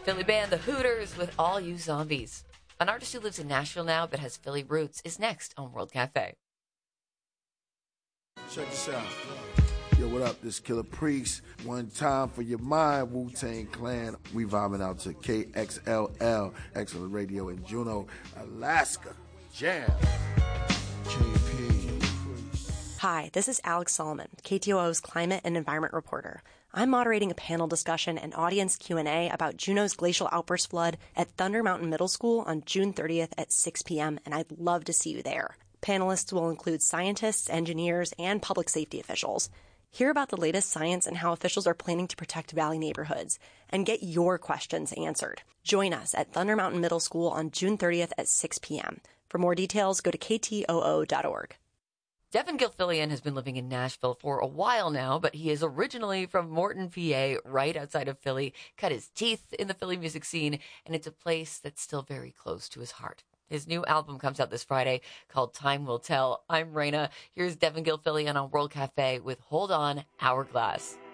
Philly band The Hooters with All You Zombies. An artist who lives in Nashville now but has Philly roots is next on World Cafe. Check this out. Yo, what up? This Killer Priest. One time for your mind, Wu-Tang Clan. We vibing out to KXLL, Excellent Radio in Juneau, Alaska. Jam. KP. Hi, this is Alex Solomon, KTOO's climate and environment reporter. I'm moderating a panel discussion and audience Q&A about Juneau's glacial outburst flood at Thunder Mountain Middle School on June 30th at 6 p.m., and I'd love to see you there. Panelists will include scientists, engineers, and public safety officials. Hear about the latest science and how officials are planning to protect valley neighborhoods, and get your questions answered. Join us at Thunder Mountain Middle School on June 30th at 6 p.m. For more details, go to ktoo.org. Devin Gilfillian has been living in Nashville for a while now, but he is originally from Morton, PA, right outside of Philly, cut his teeth in the Philly music scene, and it's a place that's still very close to his heart. His new album comes out this Friday called Time Will Tell. I'm Raina. Here's Devin Gilfillian on World Cafe with Hold On, Hourglass.